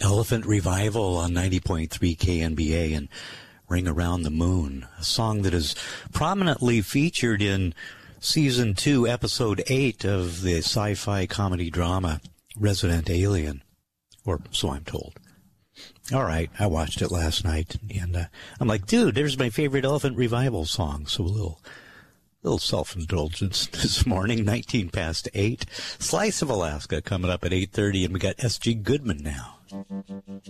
Elephant Revival on 90.3 KNBA and Ring Around the Moon, a song that is prominently featured in Season 2, Episode 8 of the sci-fi comedy drama Resident Alien, or so I'm told. All right, I watched it last night, and I'm like, dude, there's my favorite Elephant Revival song, so a little self-indulgence this morning, 19 past 8. Slice of Alaska coming up at 8:30, and we got S.G. Goodman now.